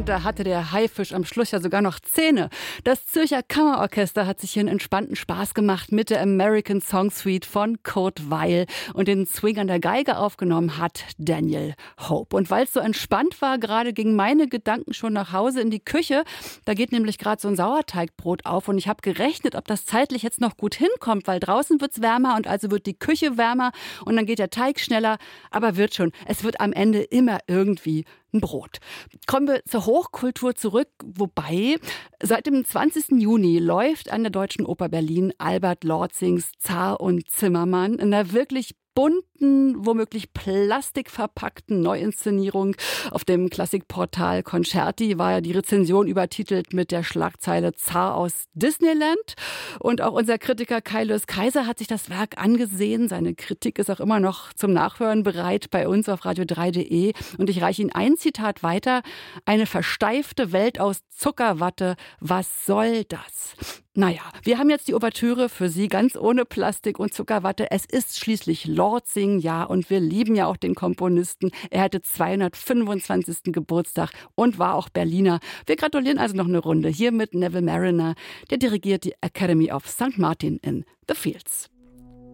Und da hatte der Haifisch am Schluss ja sogar noch Zähne. Das Zürcher Kammerorchester hat sich hier einen entspannten Spaß gemacht mit der American Song Suite von Kurt Weill. Und den Swing an der Geige aufgenommen hat Daniel Hope. Und weil es so entspannt war, gerade gingen meine Gedanken schon nach Hause in die Küche. Da geht nämlich gerade so ein Sauerteigbrot auf. Und ich habe gerechnet, ob das zeitlich jetzt noch gut hinkommt, weil draußen wird's wärmer und also wird die Küche wärmer. Und dann geht der Teig schneller. Aber wird schon. Es wird am Ende immer irgendwie ein Brot. Kommen wir zur Hochkultur zurück, wobei seit dem 20. Juni läuft an der Deutschen Oper Berlin Albert Lortzings Zar und Zimmermann in einer wirklich bunten, womöglich plastikverpackten Neuinszenierung. Auf dem Klassikportal Concerti war ja die Rezension übertitelt mit der Schlagzeile Zar aus Disneyland. Und auch unser Kritiker Kai-Lös Kaiser hat sich das Werk angesehen. Seine Kritik ist auch immer noch zum Nachhören bereit bei uns auf radio3.de. Und ich reiche Ihnen ein Zitat weiter. Eine versteifte Welt aus Zuckerwatte. Was soll das? Naja, wir haben jetzt die Ouvertüre für Sie ganz ohne Plastik und Zuckerwatte. Es ist schließlich Lortzing, ja, und wir lieben ja auch den Komponisten. Er hatte 225. Geburtstag und war auch Berliner. Wir gratulieren also noch eine Runde hier mit Neville Marriner. Der dirigiert die Academy of St. Martin in the Fields.